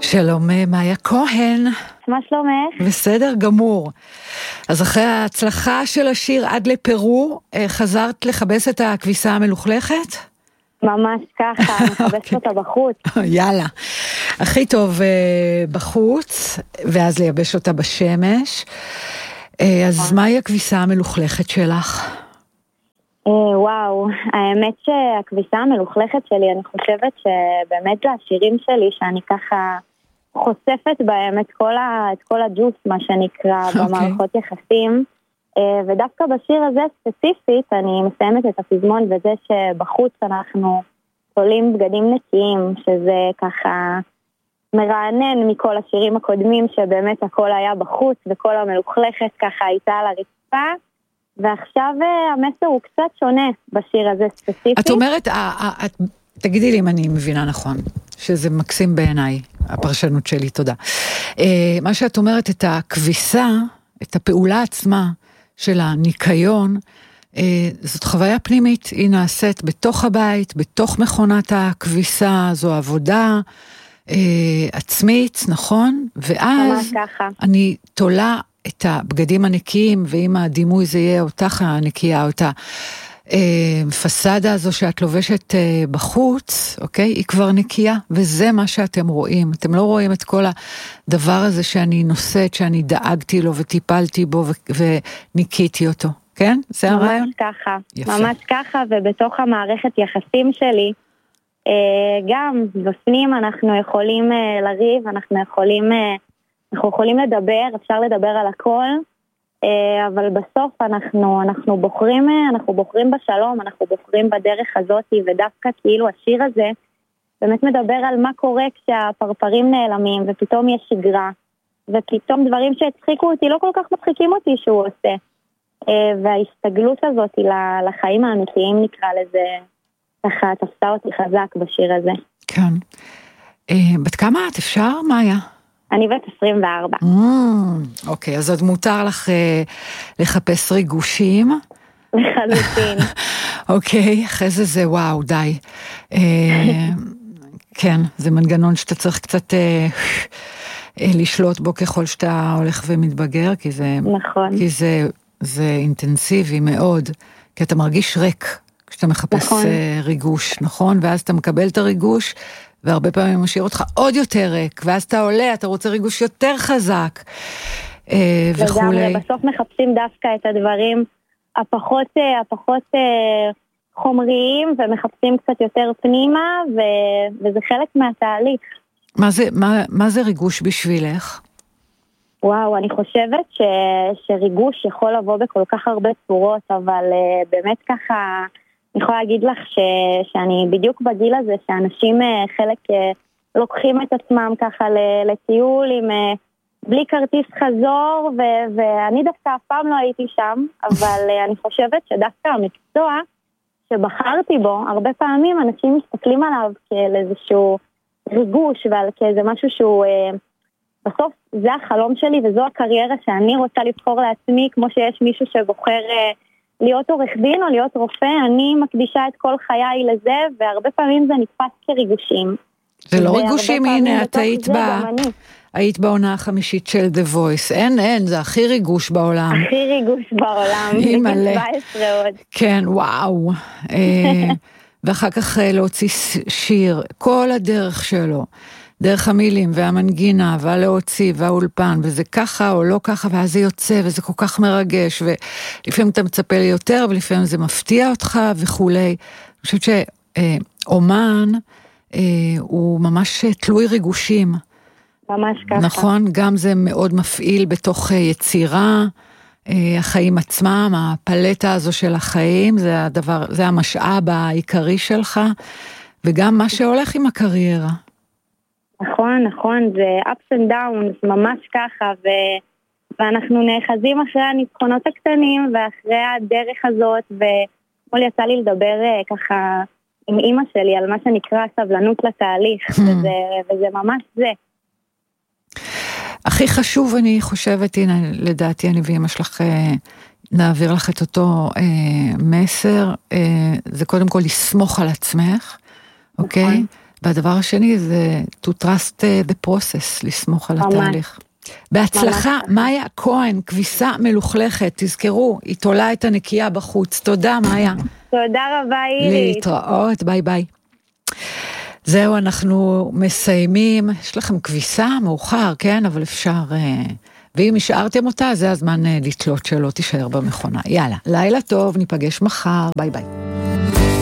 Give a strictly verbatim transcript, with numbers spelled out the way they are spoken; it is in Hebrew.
שלום, מאיה כהן. מה שלומך? בסדר גמור. אז אחרי ההצלחה של השיר עד לפרו, חזרת לחבש את הכביסה המלוכלכת? ממש ככה, מחבשת אותה בחוץ. יאללה. הכי טוב בחוץ, ואז לייבש אותה בשמש. אז מהי הכביסה המלוכלכת שלך? וואו, האמת שהכביסה המלוכלכת שלי, אני חושבת שבאמת זה השירים שלי, שאני ככה חושפת בהם את כל, ה, את כל הג'וס, מה שנקרא, okay. במערכות יחסים, ודווקא בשיר הזה ספציפית, אני מסיימת את הפזמון וזה שבחוץ אנחנו תולים בגדים נקיים, שזה ככה מרענן מכל השירים הקודמים, שבאמת הכל היה בחוץ, וכל המלוכלכת ככה הייתה על הרצפה, ועכשיו המסר הוא קצת שונה בשיר הזה ספציפית. את אומרת, את, תגידי לי אם אני מבינה נכון, שזה מקסים בעיניי, הפרשנות שלי, תודה. מה שאת אומרת, את הכביסה, את הפעולה עצמה של הניקיון, זאת חוויה פנימית, היא נעשית בתוך הבית, בתוך מכונת הכביסה, זו עבודה עצמית, נכון? ואז אני תולה את הבגדים הנקיים, ואם הדימוי זה יהיה אותך הנקייה, אותה פסדה הזו שאת לובשת בחוץ, אוקיי? היא כבר נקייה, וזה מה שאתם רואים. אתם לא רואים את כל הדבר הזה שאני נושאת, שאני דאגתי לו וטיפלתי בו וניקיתי אותו, כן? זה הרעיון? ממש ככה, יפה. ממש ככה, ובתוך המערכת יחסים שלי, גם בפנים אנחנו יכולים לריב, אנחנו יכולים... אנחנו יכולים לדבר, אפשר לדבר על הכל, אבל בסוף אנחנו, אנחנו בוחרים, אנחנו בוחרים בשלום, אנחנו בוחרים בדרך הזאת, ודווקא כאילו השיר הזה באמת מדבר על מה קורה כשהפרפרים נעלמים, ופתאום יש שגרה, ופתאום דברים שהצחיקו אותי, לא כל כך מצחיקים אותי שהוא עושה. וההסתגלות הזאת לחיים האמיתיים נקרא לזה, ככה תפסה אותי חזק בשיר הזה. כן. בת כמה את אפשר, מאיה? אני בת עשרים וארבע. אוקיי, אז עוד מותר לך לחפש ריגושים? לחלוטין. אוקיי, אחרי זה זה וואו, די. כן, זה מנגנון שאתה צריך קצת לשלוט בו ככל שאתה הולך ומתבגר, כי זה... נכון. כי זה אינטנסיבי מאוד, כי אתה מרגיש ריק כשאתה מחפש ריגוש, נכון? ואז אתה מקבל את הריגוש, והרבה פעמים משאיר אותך עוד יותר ריק, ואז אתה עולה, אתה רוצה ריגוש יותר חזק, וכולי. בסוף מחפשים דווקא את הדברים הפחות, הפחות חומריים, ומחפשים קצת יותר פנימה, וזה חלק מהתהליך. מה זה, מה, מה זה ריגוש בשבילך? וואו, אני חושבת ש, שריגוש יכול לבוא בכל כך הרבה צורות, אבל באמת ככה... אני יכולה להגיד לך ש, שאני בדיוק בגיל הזה, שאנשים חלק לוקחים את עצמם ככה לטיול עם, בלי כרטיס חזור, ו, ואני דווקא אף פעם לא הייתי שם, אבל אני חושבת שדווקא המקצוע שבחרתי בו, הרבה פעמים אנשים מסתכלים עליו כאל איזשהו ריגוש, ועל כאיזה משהו שהוא, בסוף זה החלום שלי וזו הקריירה שאני רוצה לבחור לעצמי, כמו שיש מישהו שבוחר... להיות עורך דין או להיות רופא, אני מקדישה את כל חיי לזה, והרבה פעמים זה נתפס כריגושים. זה לא ריגושים, הנה, את היית בה, היית בעונה החמישית של The Voice, אין, אין, זה הכי ריגוש בעולם. הכי ריגוש בעולם, בגיל שבע עשרה עוד. כן, וואו. ואחר כך להוציא שיר, כל הדרך שלו. דרך המילים והמנגינה והלהוציא והאולפן, וזה ככה או לא ככה, ואז זה יוצא, וזה כל כך מרגש, ולפעמים אתה מצפה לי יותר, ולפעמים זה מפתיע אותך וכולי. אני חושבת שאומן הוא ממש תלוי ריגושים. ממש ככה. נכון? גם זה מאוד מפעיל בתוך יצירה, החיים עצמם, הפלטה הזו של החיים, זה הדבר, זה המשאב העיקרי שלך, וגם מה שהולך עם הקריירה. נכון, נכון, זה ups and downs, ממש ככה, ו... ואנחנו נאחזים אחרי הניצחונות הקטנים, ואחרי הדרך הזאת, ואתמול יצא לי לדבר ככה עם אמא שלי, על מה שנקרא סבלנות לתהליך, וזה, וזה ממש זה. הכי חשוב, אני חושבת, הנה, לדעתי אני ואמא שלך נעביר לך את אותו אה, מסר, אה, זה קודם כל לסמוך על עצמך, אוקיי? והדבר השני זה to trust the process, לסמוך על התהליך. בהצלחה, מאיה כהן, כביסה מלוכלכת, תזכרו, היא תולה את הנקייה בחוץ. תודה, מאיה. תודה רבה, אירי. להתראות, ביי ביי. זהו, אנחנו מסיימים. יש לכם כביסה מאוחר, כן? אבל אפשר... ואם השארתם אותה, זה הזמן לתלות שלא תישאר במכונה. יאללה, לילה טוב, ניפגש מחר, ביי ביי.